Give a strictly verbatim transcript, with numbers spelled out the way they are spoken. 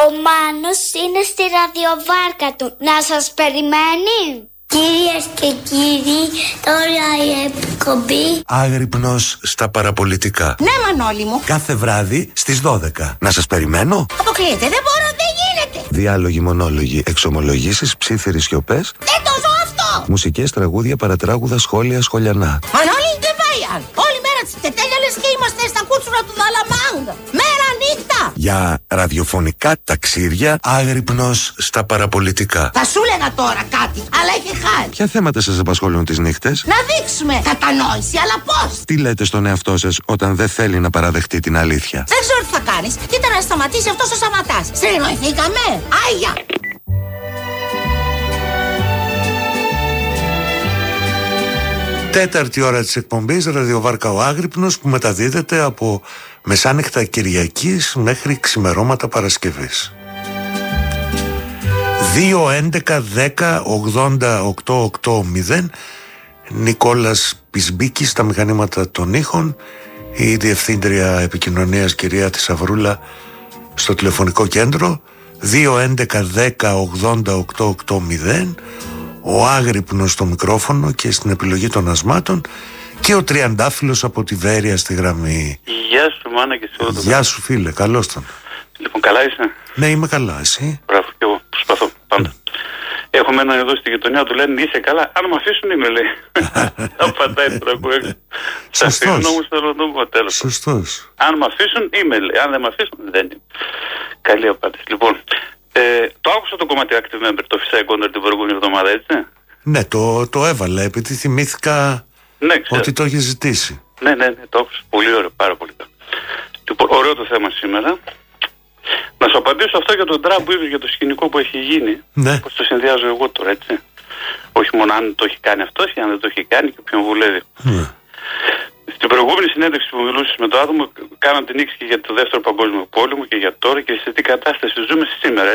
Ο Μάνος είναι στη ραδιοβάρκα του. Να σας περιμένει. Κυρίες και κύριοι, τώρα η εκπομπή Άγρυπνος στα παραπολιτικά. Ναι, Μανώλη μου. Κάθε βράδυ στις δώδεκα. Να σας περιμένω. Αποκλείεται, δεν μπορώ, δεν γίνεται. Διάλογοι, μονόλογοι, εξομολογήσεις, ψίθυροι σιωπές. Δεν το ζω αυτό. Μουσικές, τραγούδια, παρατράγουδα, σχόλια, σχολιανά. Μανώλη, δεν πάει άλλο. Όλη μέρα της τετέλια λες και είμαστε στα κούτσουρα του Δαλαμάγκα. Μέρα νύχτα. Για ραδιοφωνικά ταξίδια, άγρυπνος στα παραπολιτικά. Θα σου έλεγα τώρα κάτι, αλλά έχει χάρη. Ποια θέματα σας απασχολούν τις νύχτες? Να δείξουμε κατανόηση, αλλά πώς? Τι λέτε στον εαυτό σας όταν δεν θέλει να παραδεχτεί την αλήθεια? Δεν ξέρω τι θα κάνεις. Κοίτα να σταματήσει αυτός ο Σαματάς. Συνεννοηθήκαμε. Άγια. Τέταρτη ώρα της εκπομπής Ραδιοβάρκα ο Άγρυπνος, που μεταδίδεται από μεσάνυχτα Κυριακής μέχρι ξημερώματα Παρασκευής. δύο έντεκα δέκα ογδόντα οκτώ ογδόντα. Νικόλας Πισμπίκης στα μηχανήματα των ήχων, η Διευθύντρια Επικοινωνίας κυρία Θησαυρούλα στο τηλεφωνικό κέντρο. Δύο έντεκα δέκα ογδόντα οκτώ ογδόντα. Ο Άγρυπνος στο μικρόφωνο και στην επιλογή των ασμάτων, και ο Τριαντάφυλλος από τη Βέρεια στη γραμμή. Γεια σου, Μάνα, και σε όλο το Γεια σου, φίλε, καλώς τον. Λοιπόν, καλά είσαι? Ναι, είμαι καλά, εσύ? Μπράβο, και εγώ προσπαθώ πάντα. Ναι. Έχουμε έναν εδώ στη γειτονιά, του λένε είσαι καλά. Αν με αφήσουν είμαι, λέει. Απαντάει τώρα που έξω. Θα αφήσουν όμως θέλω να το πω τέλος. Σωστός. Αν με αφήσουν είμαι, λέει. Αν δεν με αφήσουν δεν είμαι. Καλή απάντηση. Λοιπόν, ε, το άκουσα το κομμάτι Active Member, το Φυσάει Κόντορ την προηγούμενη εβδομάδα, έτσι? Ναι, το, το έβαλα επειδή θυμήθηκα, ναι, ότι το έχει ζητήσει. Ναι, ναι, ναι, το άκουσα. Πολύ ωραίο, πάρα πολύ ωραίο. Λοιπόν, ωραίο το θέμα σήμερα. Να σου απαντήσω αυτό για τον τραπ που είπες, για το σκηνικό που έχει γίνει. Ναι. Πώς το συνδυάζω εγώ τώρα, έτσι. Όχι μόνο αν το έχει κάνει αυτός ή αν δεν το έχει κάνει και ποιον βουλεύει. Ναι. Στην προηγούμενη συνέντευξη που μιλούσες με το άτομο, κάναν την νήξη και για το δεύτερο παγκόσμιο πόλεμο και για τώρα και σε τι κατάσταση ζούμε σήμερα.